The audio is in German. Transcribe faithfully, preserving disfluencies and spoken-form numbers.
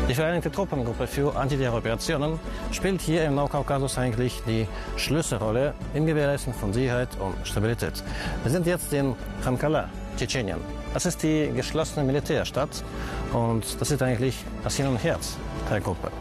Die Vereinigte Truppengruppe für Antiterroroperationen spielt hier im Nordkaukasus eigentlich die Schlüsselrolle im Gewährleisten von Sicherheit und Stabilität. Wir sind jetzt in Khankala, Tschetschenien. Das ist die geschlossene Militärstadt und das ist eigentlich das Hin und Herz der Gruppe.